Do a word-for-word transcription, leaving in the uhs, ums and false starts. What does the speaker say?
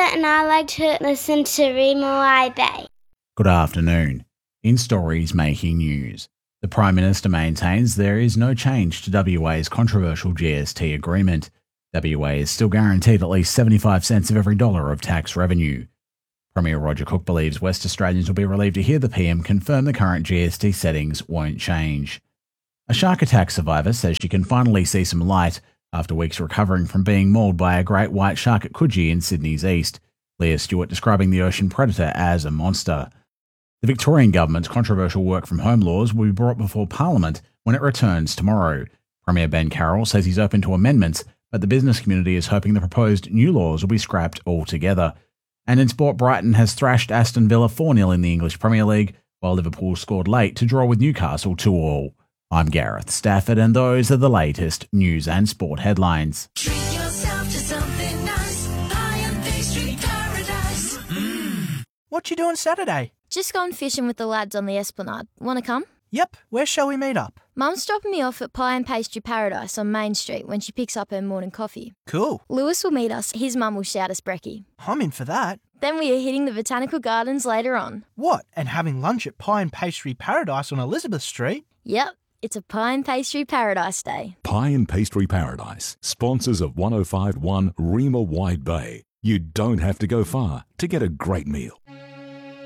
and I like to listen to Rima Y Bay. Good afternoon. In Stories Making News, the Prime Minister maintains there is no change to W A's controversial G S T agreement. W A is still guaranteed at least seventy-five cents of every dollar of tax revenue. Premier Roger Cook believes West Australians will be relieved to hear the P M confirm the current G S T settings won't change. A shark attack survivor says she can finally see some light after weeks recovering from being mauled by a great white shark at Coogee in Sydney's east. Leah Stewart describing the ocean predator as a monster. The Victorian government's controversial work from home laws will be brought before Parliament when it returns tomorrow. Premier Ben Carroll says he's open to amendments, but the business community is hoping the proposed new laws will be scrapped altogether. And in sport, Brighton has thrashed Aston Villa four nil in the English Premier League, while Liverpool scored late to draw with Newcastle two all. I'm Gareth Stafford, and those are the latest news and sport headlines. Treat yourself to something nice. Pie and pastry paradise. Mm. What you doing Saturday? Just going fishing with the lads on the Esplanade. Want to come? Yep, where shall we meet up? Mum's dropping me off at Pie and Pastry Paradise on Main Street when she picks up her morning coffee. Cool. Lewis will meet us. His mum will shout us brekkie. I'm in for that. Then we are hitting the Botanical Gardens later on. What, and having lunch at Pie and Pastry Paradise on Elizabeth Street? Yep, it's a Pie and Pastry Paradise Day. Pie and Pastry Paradise, sponsors of one oh five point one Rima Wide Bay. You don't have to go far to get a great meal.